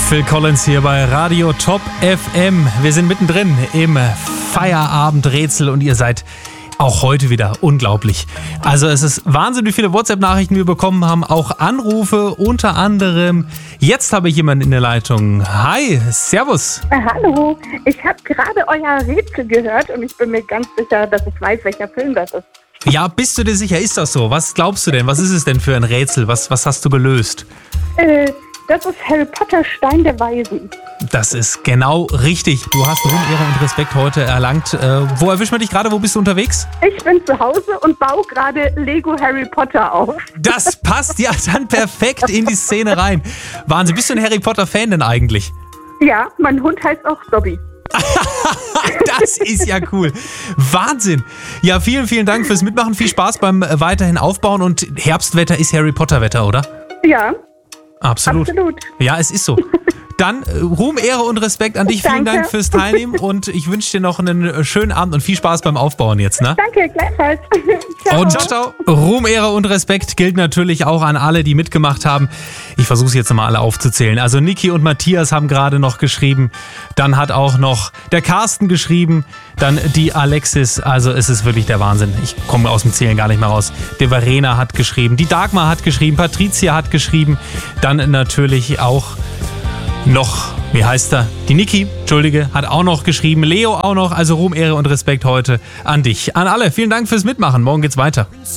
Phil Collins hier bei Radio Top FM. Wir sind mittendrin im Feierabendrätsel und ihr seid auch heute wieder unglaublich. Also es ist Wahnsinn, wie viele WhatsApp-Nachrichten wir bekommen haben, auch Anrufe unter anderem. Jetzt habe ich jemanden in der Leitung. Hi, servus. Hallo, ich habe gerade euer Rätsel gehört und ich bin mir ganz sicher, dass ich weiß, welcher Film das ist. Ja, bist du dir sicher? Ist das so? Was glaubst du denn? Was ist es denn für ein Rätsel? Was hast du gelöst? Das ist Harry Potter, Stein der Weisen. Das ist genau richtig. Du hast Ruhm, Ehre und Respekt heute erlangt. Wo erwischt man dich gerade? Wo bist du unterwegs? Ich bin zu Hause und baue gerade Lego Harry Potter auf. Das passt ja dann perfekt in die Szene rein. Wahnsinn. Bist du ein Harry Potter-Fan denn eigentlich? Ja, mein Hund heißt auch Dobby. Das ist ja cool. Wahnsinn. Ja, vielen, vielen Dank fürs Mitmachen. Viel Spaß beim weiterhin Aufbauen. Und Herbstwetter ist Harry Potter-Wetter, oder? Ja, Absolut. absolut. Ja, es ist so. Dann Ruhm, Ehre und Respekt an dich. Vielen Danke. Dank fürs Teilnehmen und ich wünsche dir noch einen schönen Abend und viel Spaß beim Aufbauen jetzt, ne? Danke, gleichfalls. Ciao. Und ciao. Ruhm, Ehre und Respekt gilt natürlich auch an alle, die mitgemacht haben. Ich versuche es jetzt nochmal alle aufzuzählen. Also Niki und Matthias haben gerade noch geschrieben. Dann hat auch noch der Carsten geschrieben. Dann die Alexis. Also es ist wirklich der Wahnsinn. Ich komme aus dem Zählen gar nicht mehr raus. Die Verena hat geschrieben. Die Dagmar hat geschrieben. Patricia hat geschrieben. Dann natürlich auch noch, wie heißt er? Die Niki, Entschuldige, hat auch noch geschrieben. Leo auch noch. Also Ruhm, Ehre und Respekt heute an dich. An alle, vielen Dank fürs Mitmachen. Morgen geht's weiter.